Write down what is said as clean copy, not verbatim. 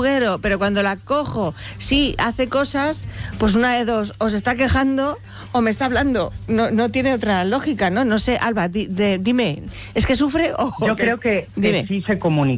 juguero, pero cuando la cojo, sí, hace cosas, pues una de dos, o se está quejando o me está hablando. No tiene otra lógica, ¿no? No sé, Alba, dime, ¿es que sufre o...? Yo creo que Dime. sí se comunica.